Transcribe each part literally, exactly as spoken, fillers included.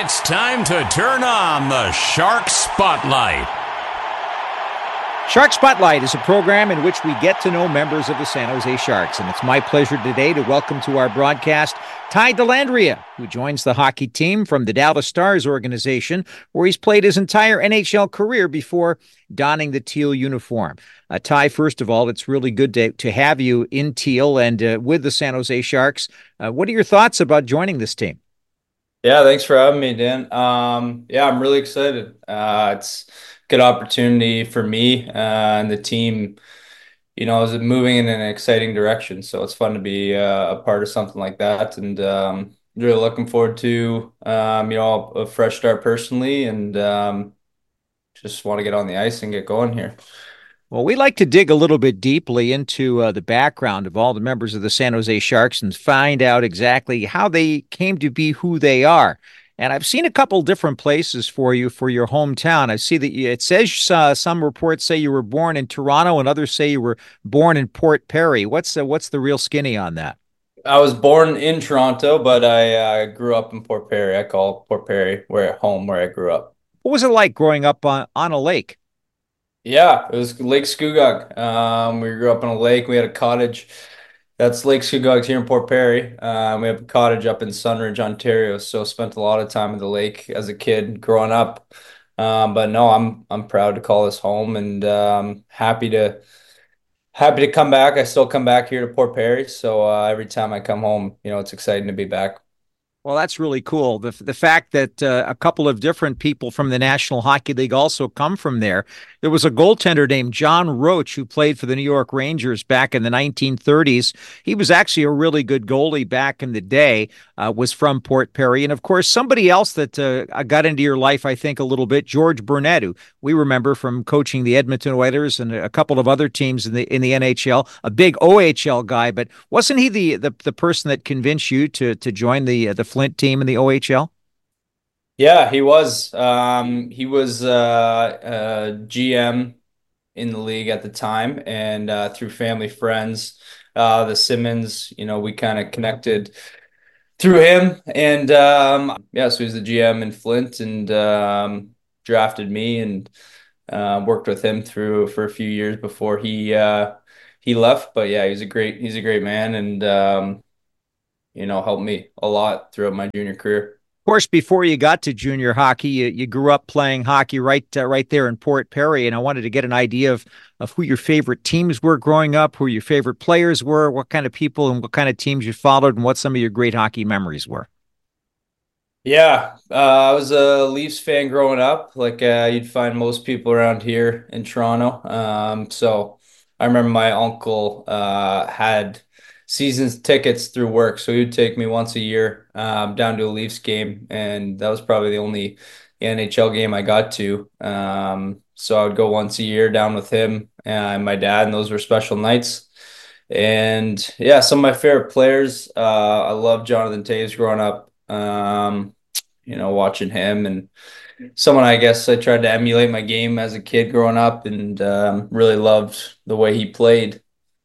It's time to turn on the Shark Spotlight. Shark Spotlight is a program in which we get to know members of the San Jose Sharks, and it's my pleasure today to welcome to our broadcast Ty Dellandrea, who joins the hockey team from the Dallas Stars organization, where he's played his entire N H L career before donning the teal uniform. Uh, Ty, first of all, it's really good to, to have you in teal and uh, with the San Jose Sharks. Uh, what are your thoughts about joining this team? Yeah, thanks for having me, Dan. Um, yeah, I'm really excited. Uh, it's a good opportunity for me uh, and the team. You know, is moving in an exciting direction, so it's fun to be uh, a part of something like that, and um, really looking forward to um, you know a fresh start personally, and um, just want to get on the ice and get going here. Well, we like to dig a little bit deeply into uh, the background of all the members of the San Jose Sharks and find out exactly how they came to be who they are. And I've seen a couple different places for you for your hometown. I see that you, it says uh, some reports say you were born in Toronto and others say you were born in Port Perry. What's uh, what's the real skinny on that? I was born in Toronto, but I uh, grew up in Port Perry. I call Port Perry where home, where I grew up. What was it like growing up on, on a lake? Yeah, it was Lake Scugog. Um, we grew up on a lake. We had a cottage. That's Lake Scugog here in Port Perry. Um, we have a cottage up in Sunridge, Ontario. So spent a lot of time at the lake as a kid growing up. Um, but no, I'm I'm proud to call this home and um, happy to happy to come back. I still come back here to Port Perry. So uh, every time I come home, you know, it's exciting to be back. Well, that's really cool. The the fact that uh, a couple of different people from the National Hockey League also come from there. There was a goaltender named John Roach who played for the New York Rangers back in the nineteen thirties. He was actually a really good goalie back in the day, uh, was from Port Perry. And of course, somebody else that uh, got into your life, I think, a little bit, George Burnett, who we remember from coaching the Edmonton Oilers and a couple of other teams in the in the N H L, a big O H L guy. But wasn't he the the, the person that convinced you to to join the the Flint team in the O H L? Yeah, he was. Um, he was uh, uh, G M in the league at the time, and uh, through family friends, uh, the Simmons, you know, we kind of connected through him, and um, yeah, so he's the G M in Flint, and um, drafted me, and uh, worked with him through for a few years before he uh, he left. But yeah, he's a great he's a great man, and um, you know, helped me a lot throughout my junior career. Of course, before you got to junior hockey, you, you grew up playing hockey right uh, right there in Port Perry, and I wanted to get an idea of of who your favorite teams were growing up, who your favorite players were, what kind of people and what kind of teams you followed, and what some of your great hockey memories were. Yeah, uh, I was a Leafs fan growing up, like uh, you'd find most people around here in Toronto. Um, so I remember my uncle uh, had seasons tickets through work, so he would take me once a year um, down to a Leafs game, and that was probably the only N H L game I got to. Um, so I would go once a year down with him and my dad, and those were special nights. And yeah, some of my favorite players, uh, I love Jonathan Toews growing up. Um, you know, watching him and someone I guess I tried to emulate my game as a kid growing up and um, really loved the way he played.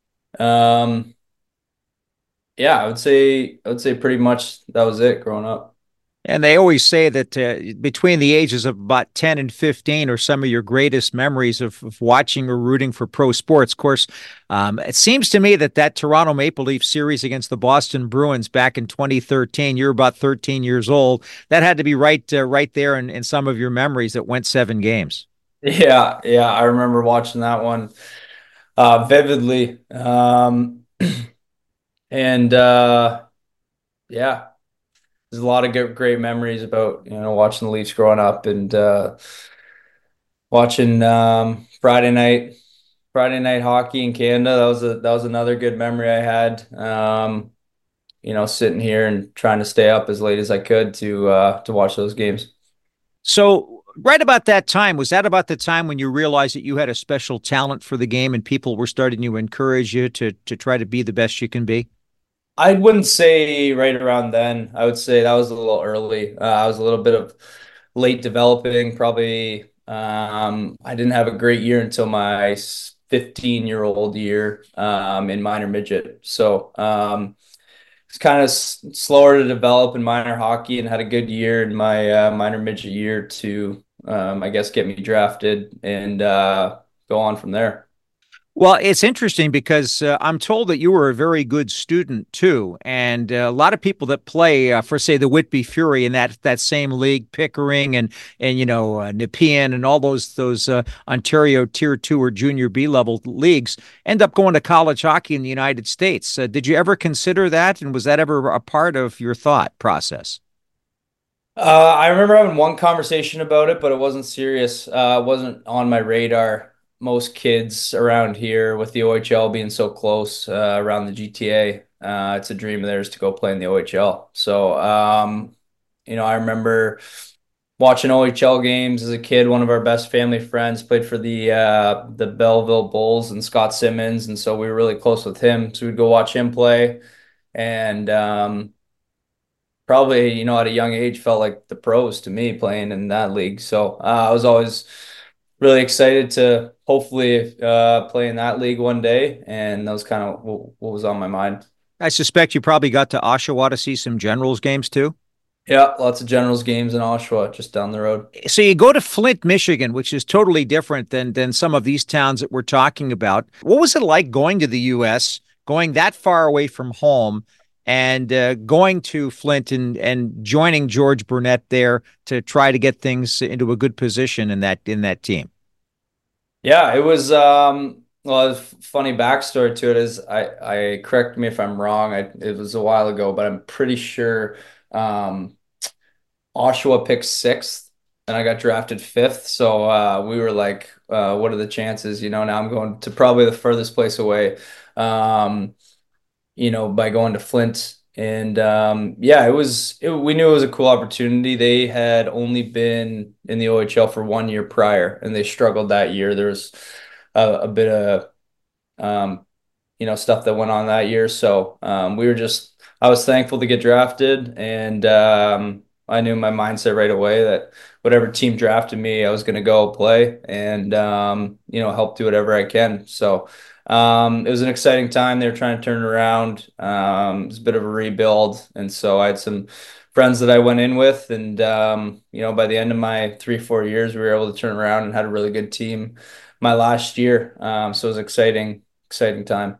Um, yeah, I would say I would say pretty much that was it growing up. And they always say that uh, between the ages of about ten and fifteen are some of your greatest memories of, of watching or rooting for pro sports. Of course, um, it seems to me that that Toronto Maple Leaf series against the Boston Bruins back in twenty thirteen, you're about thirteen years old. That had to be right uh, right there in, in some of your memories that went seven games. Yeah, yeah, I remember watching that one uh, vividly. Um, and uh, yeah, there's a lot of good, great memories about, you know, watching the Leafs growing up and uh, watching um, Friday night Friday night hockey in Canada. That was a that was another good memory I had. Um, you know, sitting here and trying to stay up as late as I could to uh, to watch those games. So, right about that time, was that about the time when you realized that you had a special talent for the game and people were starting to encourage you to to try to be the best you can be? I wouldn't say right around then. I would say that was a little early. Uh, I was a little bit of late developing. Probably um, I didn't have a great year until my fifteen year old year um, in minor midget. So um, it's kind of s- slower to develop in minor hockey, and had a good year in my uh, minor midget year to, um, I guess, get me drafted and uh, go on from there. Well, it's interesting because uh, I'm told that you were a very good student too, and uh, a lot of people that play uh, for, say, the Whitby Fury in that that same league, Pickering and and you know uh, Nepean and all those those uh, Ontario Tier Two or Junior B level leagues end up going to college hockey in the United States. Uh, did you ever consider that, and was that ever a part of your thought process? Uh, I remember having one conversation about it, but it wasn't serious. Uh, it wasn't on my radar. Most kids around here, with the O H L being so close uh, around the G T A, uh, it's a dream of theirs to go play in the O H L. So, um, you know, I remember watching O H L games as a kid. One of our best family friends played for the uh, the Belleville Bulls and Scott Simmons, and so we were really close with him. So we'd go watch him play, and um, probably, you know, at a young age felt like the pros to me playing in that league. So uh, I was always really excited to hopefully uh, play in that league one day, and that was kind of what, what was on my mind. I suspect you probably got to Oshawa to see some Generals games too. Yeah, lots of Generals games in Oshawa, just down the road. So you go to Flint, Michigan, which is totally different than than some of these towns that we're talking about. What was it like going to the U S, going that far away from home, and uh, going to Flint and and joining George Burnett there to try to get things into a good position in that in that team? Yeah, it was um well, a funny backstory to it is I I correct me if I'm wrong. I it was a while ago, but I'm pretty sure um Oshawa picked sixth and I got drafted fifth. So uh we were like, uh what are the chances? You know, now I'm going to probably the furthest place away. Um you know, by going to Flint. And um, yeah, it was, it, we knew it was a cool opportunity. They had only been in the O H L for one year prior, and they struggled that year. There was a, a bit of, um, you know, stuff that went on that year. So um, we were just, I was thankful to get drafted, and um, I knew in my mindset right away that whatever team drafted me, I was going to go play and um, you know, help do whatever I can. So um, it was an exciting time. They were trying to turn it around. Um, it was a bit of a rebuild, and so I had some friends that I went in with, and um, you know, by the end of my three, four years, we were able to turn around and had a really good team my last year. Um, so it was exciting, exciting time.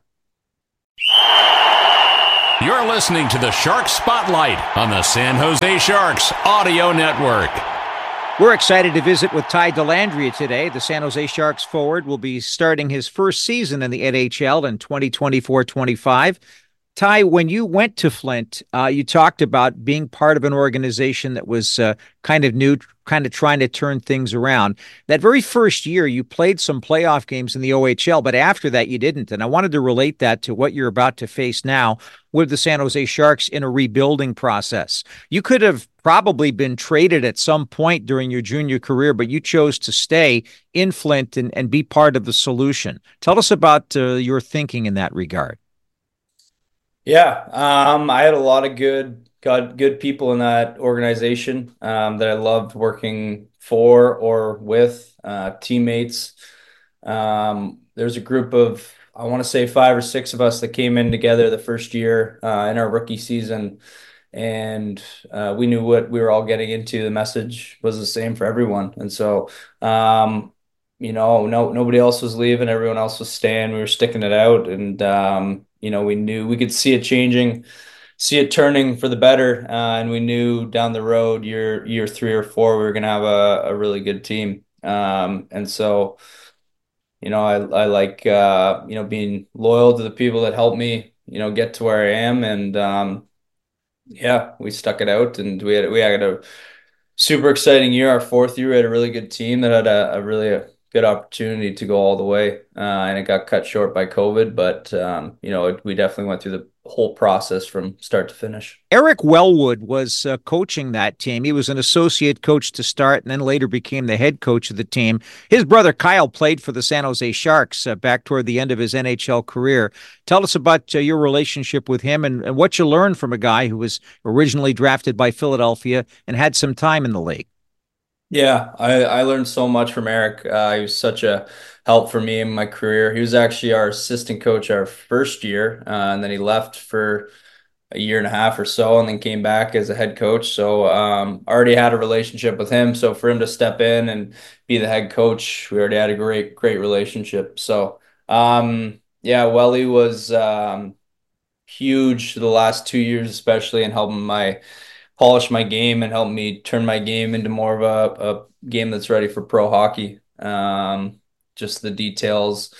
You're listening to the Shark Spotlight on the San Jose Sharks Audio Network. We're excited to visit with Ty Dellandrea today. The San Jose Sharks forward will be starting his first season in the N H L in twenty twenty-four twenty-five. Ty, when you went to Flint, uh, you talked about being part of an organization that was uh, kind of new, kind of trying to turn things around. That very first year, you played some playoff games in the O H L, but after that, you didn't. And I wanted to relate that to what you're about to face now with the San Jose Sharks in a rebuilding process. You could have probably been traded at some point during your junior career, but you chose to stay in Flint and, and be part of the solution. Tell us about uh, your thinking in that regard. Yeah, um, I had a lot of good, good, good people in that organization um, that I loved working for or with, uh, teammates. Um, there's a group of, I want to say five or six of us that came in together the first year uh, in our rookie season, and uh, we knew what we were all getting into. The message was the same for everyone, and so um, you know, no nobody else was leaving, everyone else was staying. We were sticking it out, and um, you know, we knew we could see it changing, see it turning for the better, uh, and we knew down the road, year year three or four, we were going to have a, a really good team. Um, and so, you know, I I like uh, you know, being loyal to the people that helped me, you know, get to where I am, and um, yeah, we stuck it out, and we had we had a super exciting year. Our fourth year, we had a really good team that had a, a really a good opportunity to go all the way, uh, and it got cut short by COVID. But um, you know, it, we definitely went through the whole process from start to finish. Eric Wellwood was uh, coaching that team. He was an associate coach to start and then later became the head coach of the team. His brother Kyle played for the San Jose Sharks uh, back toward the end of his N H L career. Tell us about uh, your relationship with him and, and what you learned from a guy who was originally drafted by Philadelphia and had some time in the league. Yeah, I, I learned so much from Eric. Uh, he was such a help for me in my career. He was actually our assistant coach our first year, uh, and then he left for a year and a half or so, and then came back as a head coach. So um, already had a relationship with him. So for him to step in and be the head coach, we already had a great, great relationship. So um, yeah, Welly was um, huge the last two years, especially in helping my polish my game and help me turn my game into more of a, a game that's ready for pro hockey. Um, just the details,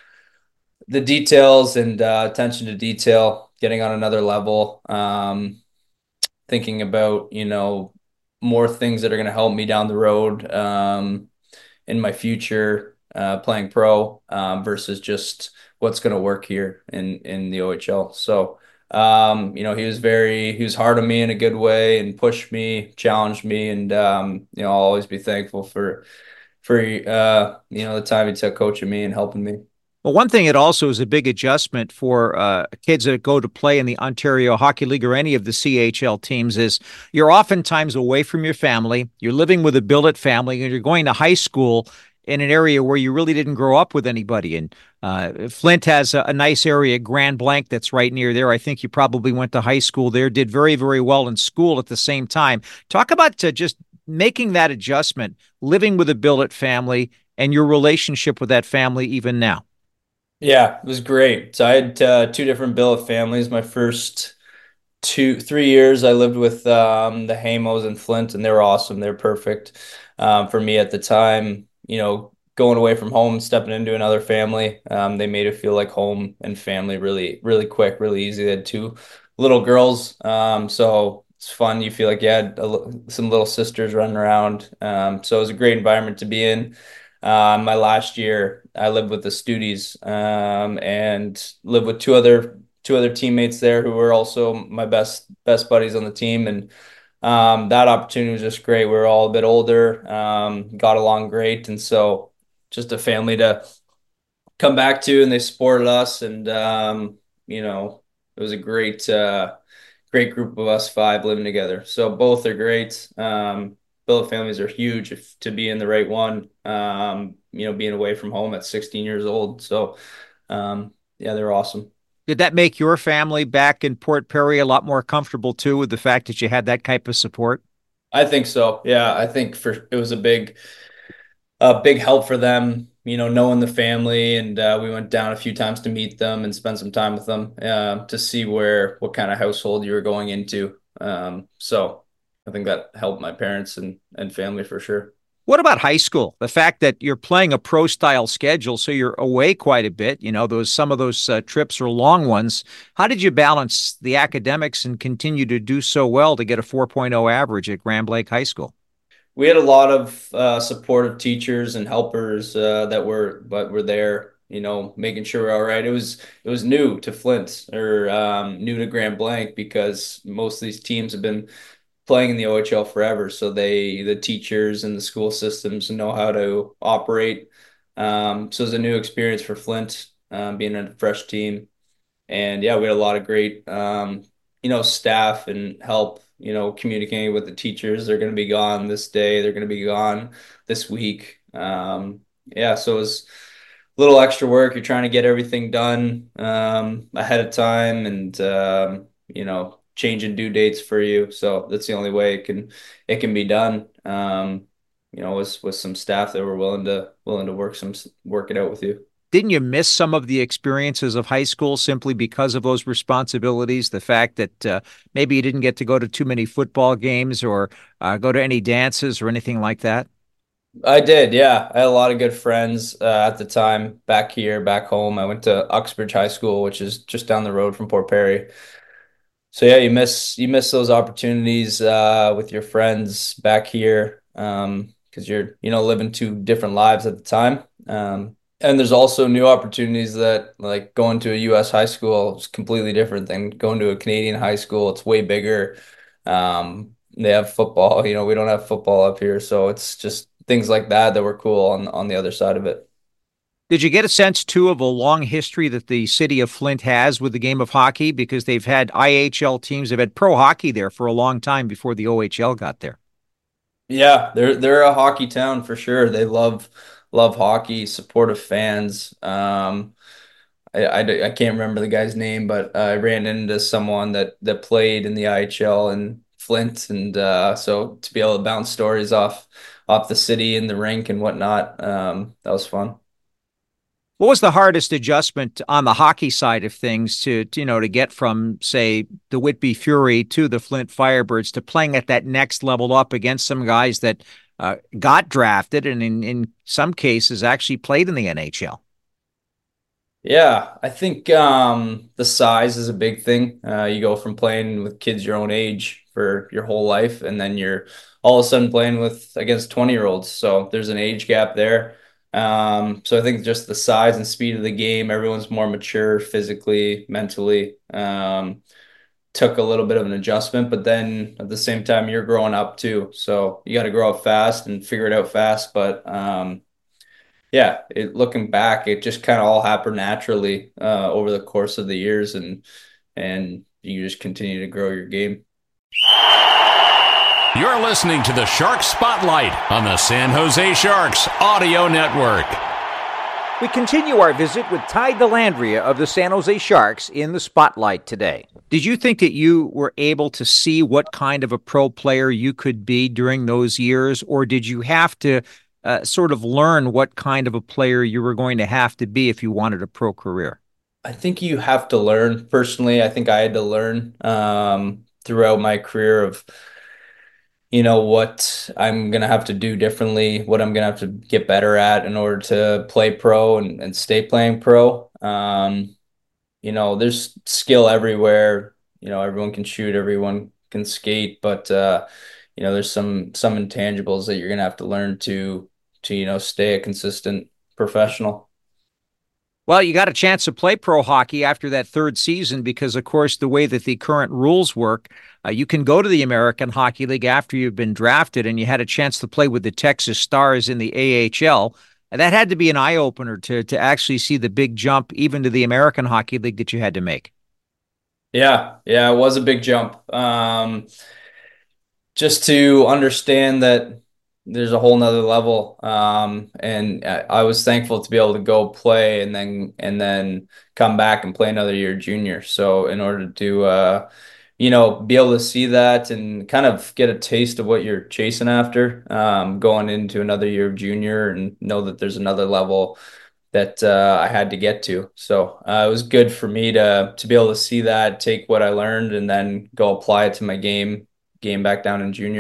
the details and uh, attention to detail, getting on another level. Um, thinking about, you know, more things that are going to help me down the road um, in my future uh, playing pro um, versus just what's going to work here in in the O H L. So, um, you know, he was very he was hard on me in a good way and pushed me, challenged me, and um, you know, I'll always be thankful for for uh, you know, the time he took coaching me and helping me. Well, one thing it also is a big adjustment for uh, kids that go to play in the Ontario Hockey League or any of the C H L teams is you're oftentimes away from your family. You're living with a billet family, and you're going to high school in an area where you really didn't grow up with anybody. And uh, Flint has a, a nice area, Grand Blanc, that's right near there. I think you probably went to high school there, did very, very well in school at the same time. Talk about uh, just making that adjustment, living with a billet family, and your relationship with that family even now. Yeah, it was great. So I had uh, two different billet families. My first two, three years, I lived with um, the Hamos in Flint, and they were awesome. They're perfect um, for me at the time. You know, going away from home, stepping into another family, um, they made it feel like home and family really, really quick, really easy. They had two little girls, um, so it's fun. You feel like you had a, some little sisters running around. Um, so it was a great environment to be in. Um, my last year, I lived with the Studies um, and lived with two other two other teammates there who were also my best best buddies on the team, and um, that opportunity was just great. We were all a bit older, um, got along great, and so just a family to come back to, and they supported us, and um, you know, it was a great uh, great group of us five living together. So both are great. Um, billet families are huge if, to be in the right one. Um, you know, being away from home at sixteen years old. So um, yeah, they're awesome. Did that make your family back in Port Perry a lot more comfortable too with the fact that you had that type of support? I think so. Yeah, I think for it was a big a big help for them, you know, knowing the family, and uh, we went down a few times to meet them and spend some time with them uh, to see where what kind of household you were going into. Um, so I think that helped my parents and and family for sure. What about high school? The fact that you're playing a pro style schedule, so you're away quite a bit. You know, those some of those uh, trips are long ones. How did you balance the academics and continue to do so well to get a 4.0 average at Grand Lake High School? We had a lot of uh, supportive teachers and helpers uh, that were but were there, you know, making sure we're all right. It was it was new to Flint or um, new to Grand Blanc because most of these teams have been playing in the O H L forever. So they, the teachers and the school systems know how to operate. Um, so it was a new experience for Flint, um, being a fresh team. And yeah, we had a lot of great, um, you know, staff and help, you know, communicating with the teachers. They're going to be gone this day. They're going to be gone this week. Um, yeah, so it was a little extra work. You're trying to get everything done um, ahead of time, and um, you know, changing due dates for you. So that's the only way it can it can be done. Um, you know, with with some staff that were willing to willing to work some work it out with you. Didn't you miss some of the experiences of high school simply because of those responsibilities? The fact that uh, maybe you didn't get to go to too many football games or uh, go to any dances or anything like that? I did, yeah. I had a lot of good friends uh, at the time back here, back home. I went to Uxbridge High School, which is just down the road from Port Perry. So yeah, you miss you miss those opportunities uh, with your friends back here um, because you're you know living two different lives at the time. Um, and there's also new opportunities that like going to a U S high school is completely different than going to a Canadian high school. It's way bigger. Um, they have football. You know, we don't have football up here, so it's just things like that that were cool on on the other side of it. Did you get a sense, too, of a long history that the city of Flint has with the game of hockey? Because they've had I H L teams, they've had pro hockey there for a long time before the O H L got there. Yeah, they're they're a hockey town for sure. They love love hockey, supportive fans. Um, I, I, I can't remember the guy's name, but uh, I ran into someone that that played in the I H L in Flint, and uh, so to be able to bounce stories off off the city and the rink and whatnot, um, that was fun. What was the hardest adjustment on the hockey side of things to, to, you know, to get from, say, the Whitby Fury to the Flint Firebirds to playing at that next level up against some guys that uh, got drafted and in, in some cases actually played in the N H L? Yeah, I think um, the size is a big thing. Uh, you go from playing with kids your own age for your whole life, and then you're all of a sudden playing with against twenty year olds. So there's an age gap there. Um, so I think just the size and speed of the game, everyone's more mature physically, mentally. Um, took a little bit of an adjustment, but then at the same time, you're growing up too. So you got to grow up fast and figure it out fast. But um, yeah, it, looking back, it just kind of all happened naturally uh, over the course of the years, and and you just continue to grow your game. You're listening to the Shark Spotlight on the San Jose Sharks Audio Network. We continue our visit with Ty Dellandrea of the San Jose Sharks in the Spotlight today. Did you think that you were able to see what kind of a pro player you could be during those years, or did you have to uh, sort of learn what kind of a player you were going to have to be if you wanted a pro career? I think you have to learn. Personally, I think I had to learn um, throughout my career of you know, what I'm going to have to do differently, what I'm going to have to get better at in order to play pro and, and stay playing pro. Um, you know, there's skill everywhere. You know, everyone can shoot, everyone can skate, but, uh, you know, there's some, some intangibles that you're going to have to learn to, to, you know, stay a consistent professional. Well, you got a chance to play pro hockey after that third season because, of course, the way that the current rules work, uh, you can go to the American Hockey League after you've been drafted, and you had a chance to play with the Texas Stars in the A H L. And that had to be an eye-opener to, to actually see the big jump even to the American Hockey League that you had to make. Yeah, yeah, it was a big jump. Um, just to understand that there's a whole nother level. Um, and I, I was thankful to be able to go play and then and then come back and play another year junior. So in order to uh, you know, be able to see that and kind of get a taste of what you're chasing after, um, going into another year of junior and know that there's another level that uh, I had to get to. So uh, it was good for me to to be able to see that, take what I learned, and then go apply it to my game game back down in junior.